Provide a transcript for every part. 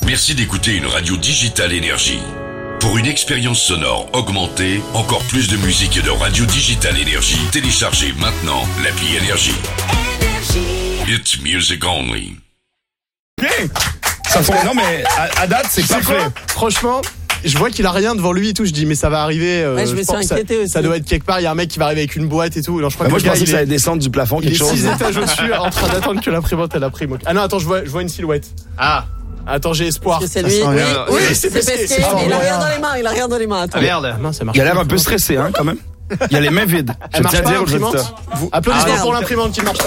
Merci d'écouter une radio Digital Énergie. Pour une expérience sonore augmentée, encore plus de musique et de radio Digital Énergie, téléchargez maintenant l'appli Énergie. It's music only. Bien. Non mais à date c'est parfait. Franchement, je vois qu'il a rien devant lui et tout. Je dis mais ça va arriver. Ouais, je me suis inquiété aussi. Ça doit être quelque part. Il y a un mec qui va arriver avec une boîte et tout. Non, je crois que Moi le je gars, pensais que ça allait descendre du plafond quelque il est chose. 6 étages au-dessus, en train d'attendre que l'imprimante elle imprime. Ah non, attends, je vois une silhouette. Ah. Attends, j'ai espoir. Est-ce que c'est lui? Oui, c'est Pesquet. Il a rien dans les mains. Attends. Merde. Non, ça marche. Il a l'air un peu stressé quand même. Il a les mains vides. Je Elle marche tiens à pas dire aux l'imprimante. auditeurs. Applaudissements pour l'imprimante qui ne marche pas.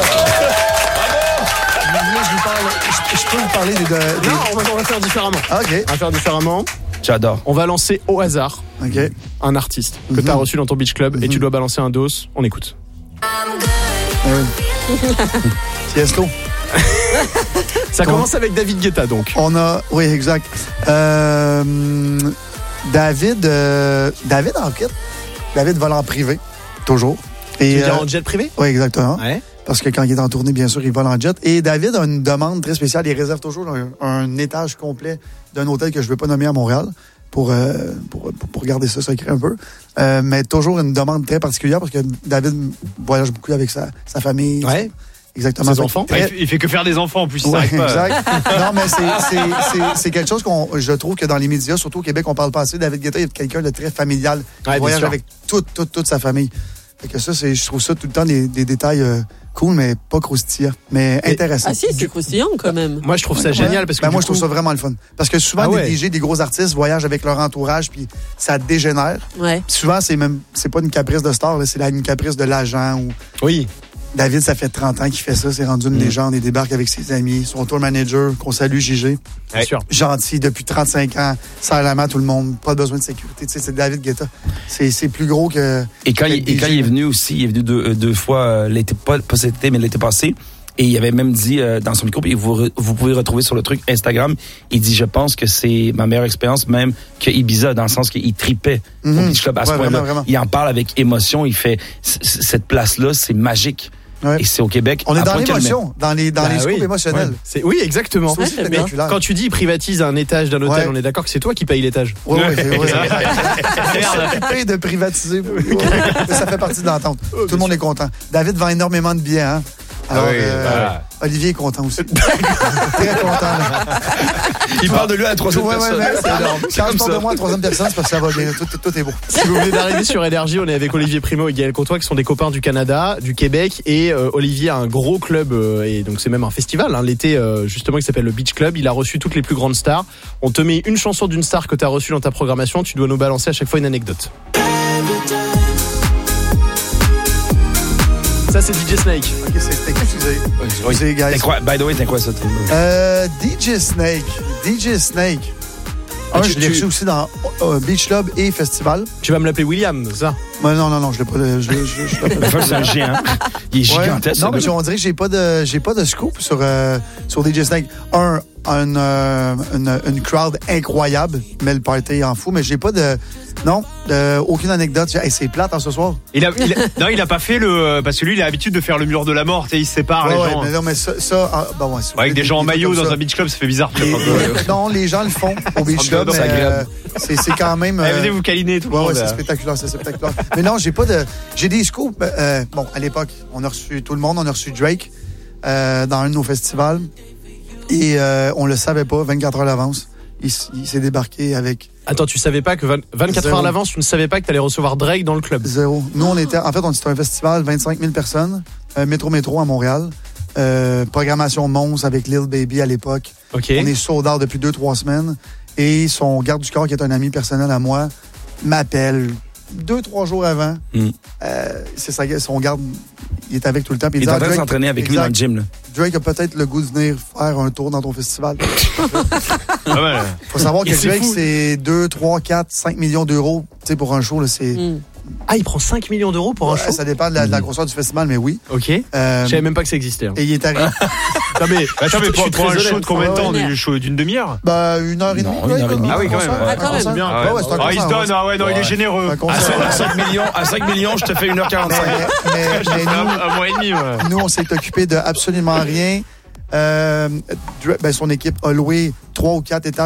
Je peux vous parler de... Non, on va faire différemment. OK. On va faire différemment. J'adore. On va lancer au hasard OK. un artiste que tu as reçu dans ton Beach Club et tu dois balancer un dos. On écoute. Tiesto. Ça commence avec David Guetta donc. Oui, exact. David en kit. David vole en privé, toujours. Et, Tu veux dire en jet privé? Oui, exactement. Ouais. Parce que quand il est en tournée, bien sûr, il vole en jet. Et David a une demande très spéciale. Il réserve toujours un étage complet d'un hôtel que je ne veux pas nommer à Montréal pour garder ça secret un peu. Mais toujours une demande très particulière parce que David voyage beaucoup avec sa famille. Ouais. Exactement. Ses enfants. Il fait que faire des enfants en plus. Ouais, ça pas. exact. Non, mais c'est quelque chose je trouve que dans les médias, surtout au Québec, on parle pas assez. David Guetta est quelqu'un de très familial. Ouais, Il voyage sûr. avec toute sa famille. Fait que ça, je trouve ça tout le temps des détails cool, mais pas croustillants, mais intéressants. Ah si, c'est croustillant quand même. Moi je trouve ça génial parce que moi, je trouve ça vraiment le fun. Parce que souvent, Ah ouais. des DJ, des gros artistes voyagent avec leur entourage, puis ça dégénère. Ouais. Puis souvent, c'est pas une caprice de star, là, c'est une caprice de l'agent. Ou oui. David, ça fait 30 ans qu'il fait ça. C'est rendu une légende. Il débarque avec ses amis. Son tour manager, qu'on salue, JG. Bien sûr. Gentil, depuis 35 ans. Serre la main à tout le monde. Pas besoin de sécurité. Tu sais, c'est David Guetta. C'est plus gros que... Et quand il est venu aussi, il est venu deux fois, l'été, pas cet été, mais l'été passé. Et il avait même dit dans son micro, et vous pouvez retrouver sur le truc Instagram, il dit, je pense que c'est ma meilleure expérience même que Ibiza, dans le sens qu'il tripait au Beach Club à ce point-là. Vraiment. Il en parle avec émotion, il fait, cette place-là, c'est magique. Ouais. Et c'est au Québec. On est dans Point-Calmet. l'émotion, dans les scoops émotionnels. Oui, exactement. C'est aussi Ouais, Mais spectaculaire. quand tu dis il privatise un étage d'un hôtel, Ouais. on est d'accord que c'est toi qui payes l'étage. Oui, s'occuper de privatiser. Ça fait partie de l'entente. Tout le monde est content. David vend énormément de billets, hein? Alors, Olivier est content aussi. Très content. Là. Il parle de lui à la troisième personne. C'est énorme. Quand je parle de moi à la troisième personne, c'est parce que ça va bien. Tout est beau. Si vous venez d'arriver sur Énergie, on est avec Olivier Primo et Gaël Courtois qui sont des copains du Canada, du Québec, et Olivier a un gros club et donc c'est même un festival l'été justement qui s'appelle le Beach Club. Il a reçu toutes les plus grandes stars. On te met une chanson d'une star que tu as reçue dans ta programmation, tu dois nous balancer à chaque fois une anecdote. Ça c'est DJ Snake. OK, excusez, guys. By the way, t'es quoi ça? DJ Snake. Je l'ai reçu aussi dans Beach Club et Festival. Tu vas me l'appeler William, c'est ça? Non, je l'ai pas. C'est un géant. Il est gigantesque. Non, mais on dirait que j'ai pas de scoop sur DJ Snake. Une crowd incroyable, mais le party en fou, mais j'ai pas aucune anecdote. Hey, c'est plate ce soir. Il a pas fait parce que lui il a l'habitude de faire le mur de la mort, tu sais, il sépare les gens. Mais non, mais ça Avec des gens en maillot dans un beach club, ça fait bizarre. Non, les gens le font au beach club, c'est agréable. C'est quand même. Venez vous câliner tout le monde. C'est spectaculaire, Mais non, j'ai des scoops. À l'époque, on a reçu tout le monde, on a reçu Drake dans un de nos festivals. Et on le savait pas, 24 heures à l'avance. Il s'est débarqué avec... Attends, tu savais pas que 24 heures à l'avance, tu ne savais pas que tu allais recevoir Drake dans le club? Zéro. Nous, c'était un festival, 25 000 personnes, métro à Montréal. Programmation monstre avec Lil Baby à l'époque. Okay. On est sold out depuis 2-3 semaines. Et son garde du corps, qui est un ami personnel à moi, m'appelle 2-3 jours avant. C'est son garde, il est avec tout le temps. Puis il est en train de s'entraîner avec lui dans le gym. Là. Drake a peut-être le goût de venir faire un tour dans ton festival. Faut savoir que Drake, c'est 2, 3, 4, 5 millions d'euros. Tu sais, pour un show, là, c'est... Ah, il prend 5 millions d'euros pour un show? Ça dépend de la grosseur du festival, mais oui. OK. Je savais même pas que ça existait. Et il est arrivé... Attends, mais pour un show de combien de temps? Un show d'une demi-heure? 1 heure et demie. Ah oui, quand même. C'est bien. Il se donne, il est généreux. À 5 millions, je te fais 1h45. Mais un mois et demi, nous, on s'est occupé de absolument rien. Son équipe a loué 3 ou 4 étages